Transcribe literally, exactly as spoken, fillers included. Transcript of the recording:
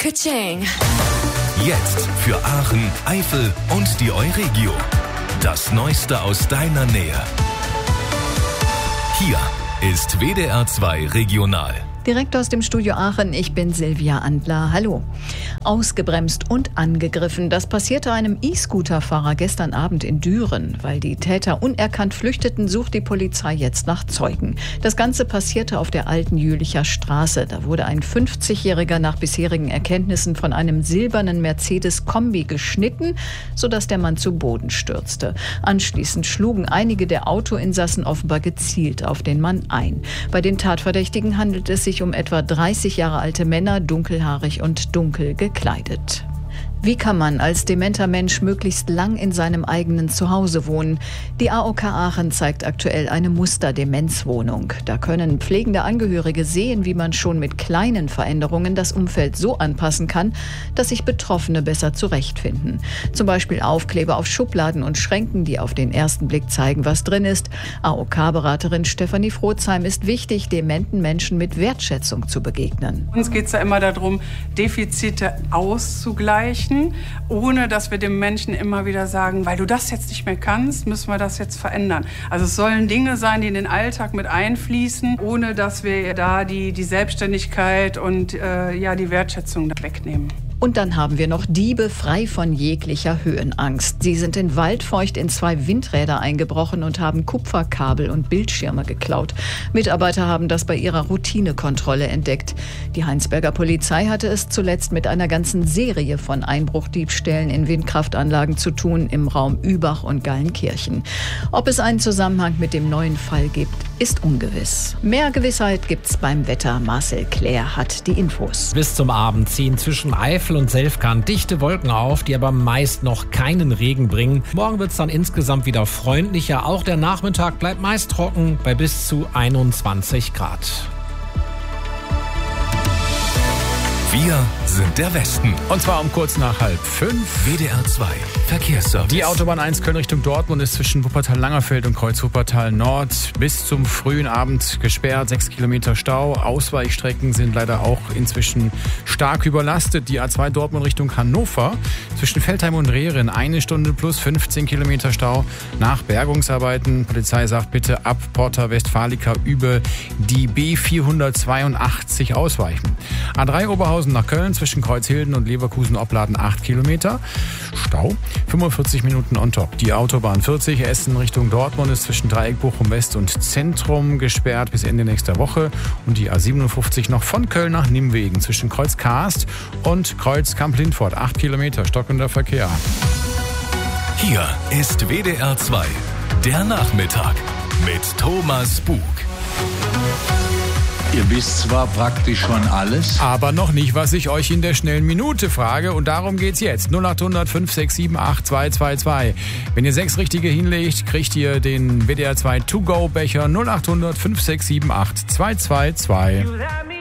Ka-ching. Jetzt für Aachen, Eifel und die Euregio. Das Neueste aus deiner Nähe. Hier ist W D R zwei Regional. Direkt aus dem Studio Aachen, ich bin Silvia Andler. Hallo. Ausgebremst und angegriffen, das passierte einem E-Scooter-Fahrer gestern Abend in Düren. Weil die Täter unerkannt flüchteten, sucht die Polizei jetzt nach Zeugen. Das Ganze passierte auf der alten Jülicher Straße. Da wurde ein fünfzigjähriger nach bisherigen Erkenntnissen von einem silbernen Mercedes-Kombi geschnitten, sodass der Mann zu Boden stürzte. Anschließend schlugen einige der Autoinsassen offenbar gezielt auf den Mann ein. Bei den Tatverdächtigen handelt es sich um etwa dreißig Jahre alte Männer, dunkelhaarig und dunkel gekleidet. Wie kann man als dementer Mensch möglichst lang in seinem eigenen Zuhause wohnen? Die A O K Aachen zeigt aktuell eine Muster-Demenzwohnung. Da können pflegende Angehörige sehen, wie man schon mit kleinen Veränderungen das Umfeld so anpassen kann, dass sich Betroffene besser zurechtfinden. Zum Beispiel Aufkleber auf Schubladen und Schränken, die auf den ersten Blick zeigen, was drin ist. A O K-Beraterin Stefanie Frotzheim ist wichtig, dementen Menschen mit Wertschätzung zu begegnen. Uns geht es ja immer darum, Defizite auszugleichen, ohne dass wir dem Menschen immer wieder sagen, weil du das jetzt nicht mehr kannst, müssen wir das jetzt verändern. Also es sollen Dinge sein, die in den Alltag mit einfließen, ohne dass wir da die, die Selbstständigkeit und äh, ja, die Wertschätzung wegnehmen. Und dann haben wir noch Diebe frei von jeglicher Höhenangst. Sie sind in Waldfeucht in zwei Windräder eingebrochen und haben Kupferkabel und Bildschirme geklaut. Mitarbeiter haben das bei ihrer Routinekontrolle entdeckt. Die Heinsberger Polizei hatte es zuletzt mit einer ganzen Serie von Einbruchdiebstählen in Windkraftanlagen zu tun im Raum Übach und Gallenkirchen. Ob es einen Zusammenhang mit dem neuen Fall gibt, ist ungewiss. Mehr Gewissheit gibt's beim Wetter. Marcel Claire hat die Infos. Bis zum Abend ziehen zwischen Eifel und Selfkant dichte Wolken auf, die aber meist noch keinen Regen bringen. Morgen wird es dann insgesamt wieder freundlicher. Auch der Nachmittag bleibt meist trocken bei bis zu einundzwanzig Grad. Wir sind der Westen. Und zwar um kurz nach halb fünf. W D R zwei Verkehrsservice. Die Autobahn eins Köln Richtung Dortmund ist zwischen Wuppertal-Langerfeld und Kreuz Wuppertal Nord bis zum frühen Abend gesperrt. Sechs Kilometer Stau. Ausweichstrecken sind leider auch inzwischen stark überlastet. Die A zwei Dortmund Richtung Hannover zwischen Veltheim und Rehren eine Stunde plus fünfzehn Kilometer Stau nach Bergungsarbeiten. Polizei sagt bitte ab Porta Westfalica über die B vierhundertzweiundachtzig ausweichen. A drei Oberhausen nach Köln zwischen Kreuzhilden und Leverkusen-Opladen acht Kilometer. Stau fünfundvierzig Minuten on top. Die Autobahn vierzig Essen Richtung Dortmund ist zwischen Dreieck Bochum West und Zentrum gesperrt bis Ende nächster Woche. Und die A siebenundfünfzig noch von Köln nach Nimwegen zwischen Kreuz Karst und Kreuz Kamp-Lindfort. acht Kilometer stockender Verkehr. Hier ist W D R zwei, der Nachmittag mit Thomas Bug. Ihr wisst zwar praktisch schon alles, aber noch nicht, was ich euch in der schnellen Minute frage. Und darum geht's jetzt. null acht hundert fünf sechs sieben acht zwei zwei zwei. Wenn ihr sechs Richtige hinlegt, kriegt ihr den W D R zwei To-Go-Becher null acht hundert fünf sechs sieben acht zwei zwei zwei.